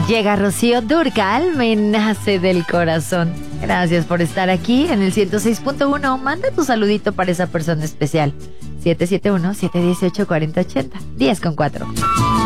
Llega Rocío Dúrcal, me nace del corazón. Gracias por estar aquí en el 106.1. Manda tu saludito para esa persona especial. 771-718-4080. 10 con 4.